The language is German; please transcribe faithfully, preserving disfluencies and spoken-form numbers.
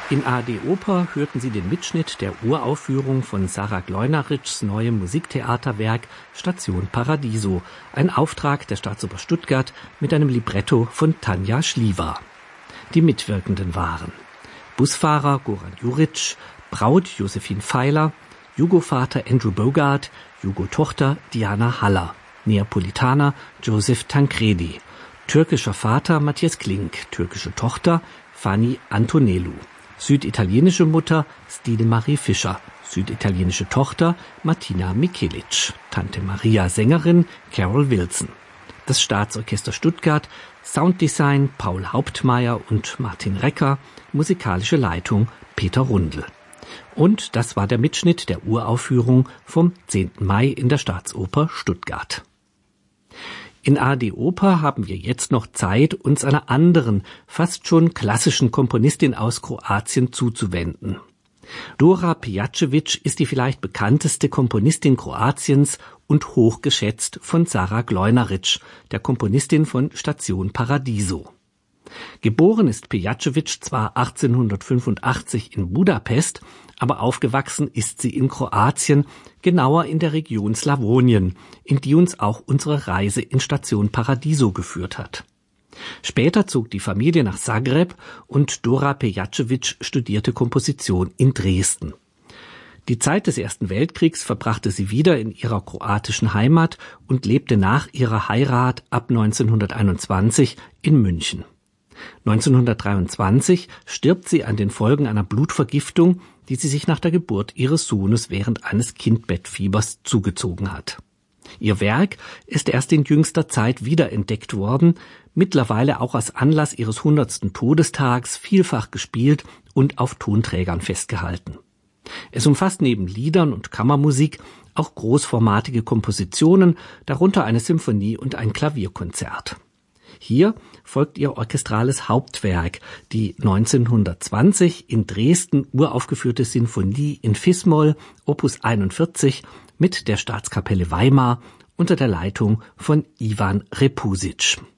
In A R D-Oper hörten Sie den Mitschnitt der Uraufführung von Sarah Gleuneritschs neuem Musiktheaterwerk Station Paradiso, ein Auftrag der Staatsoper Stuttgart mit einem Libretto von Tanja Schliever. Die Mitwirkenden waren Busfahrer Goran Juric, Braut Josephine Feiler, Jugovater Andrew Bogart, Jugotochter Diana Haller, Neapolitaner Joseph Tancredi, türkischer Vater Matthias Klink, türkische Tochter Fanny Antonellu, süditalienische Mutter Stine Marie Fischer, süditalienische Tochter Martina Michelic, Tante Maria Sängerin Carol Wilson. Das Staatsorchester Stuttgart, Sounddesign Paul Hauptmeier und Martin Recker, musikalische Leitung Peter Rundl. Und das war der Mitschnitt der Uraufführung vom zehnten Mai in der Staatsoper Stuttgart. In A R D-Oper haben wir jetzt noch Zeit, uns einer anderen, fast schon klassischen Komponistin aus Kroatien zuzuwenden. Dora Pejacevic ist die vielleicht bekannteste Komponistin Kroatiens und hochgeschätzt von Sarah Gleuneritsch, der Komponistin von Station Paradiso. Geboren ist Pejacevic zwar achtzehnhundertfünfundachtzig in Budapest, aber aufgewachsen ist sie in Kroatien, genauer in der Region Slawonien, in die uns auch unsere Reise in Station Paradiso geführt hat. Später zog die Familie nach Zagreb und Dora Pejacevic studierte Komposition in Dresden. Die Zeit des Ersten Weltkriegs verbrachte sie wieder in ihrer kroatischen Heimat und lebte nach ihrer Heirat ab neunzehnhunderteinundzwanzig in München. neunzehnhundertdreiundzwanzig stirbt sie an den Folgen einer Blutvergiftung, die sie sich nach der Geburt ihres Sohnes während eines Kindbettfiebers zugezogen hat. Ihr Werk ist erst in jüngster Zeit wiederentdeckt worden, mittlerweile auch als Anlass ihres hundertsten Todestags vielfach gespielt und auf Tonträgern festgehalten. Es umfasst neben Liedern und Kammermusik auch großformatige Kompositionen, darunter eine Symphonie und ein Klavierkonzert. Hier folgt ihr orchestrales Hauptwerk, die neunzehnhundertzwanzig in Dresden uraufgeführte Sinfonie in Fis-Moll, Opus einundvierzig, mit der Staatskapelle Weimar unter der Leitung von Ivan Repusic.